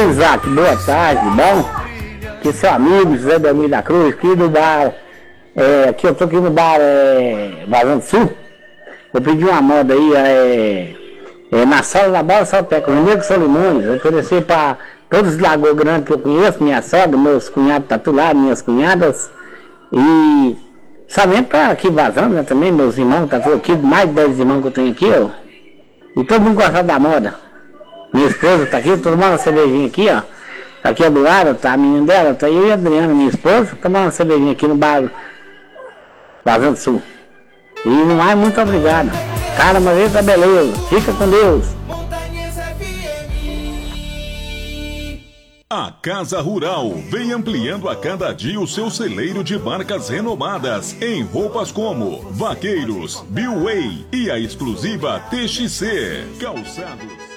Isaac, boa tarde, bom? Aqui seu amigo José Delmiro da Cruz, aqui do bar, aqui eu tô aqui no bar Vazão do Sul. Eu pedi uma moda aí, na sala da Bola Salteca, o Nego Solimões, eu ofereci para todos os Lagoa Grande que eu conheço, minha sogra, meus cunhados tá tudo lá, minhas cunhadas, e somente para aqui Vazão, né, também, meus irmãos, tá tudo aqui, mais de 10 irmãos que eu tenho aqui, ó, e todo mundo gosta da moda. Minha esposa tá aqui, tomando uma cervejinha aqui, ó. Tá aqui do lado, tá a menina dela, tá eu e a Adriana, minha esposa, tomando uma cervejinha aqui no bar Vazão do Sul. E não é muito obrigado. Cara, mas ele tá beleza. Fica com Deus. A Casa Rural vem ampliando a cada dia o seu celeiro de marcas renomadas em roupas como Vaqueiros, Bill Way e a exclusiva TXC. Calçados.